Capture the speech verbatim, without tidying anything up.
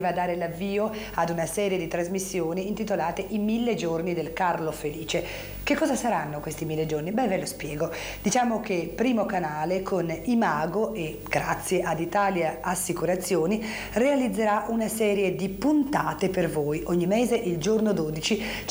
a dare l'avvio ad una serie di trasmissioni intitolate I mille giorni del Carlo Felice. Che cosa saranno questi mille giorni? Beh, ve lo spiego. Diciamo che Primo Canale con Imago e grazie ad Italia Assicurazioni realizzerà una serie di puntate per voi. Ogni mese il giorno dodici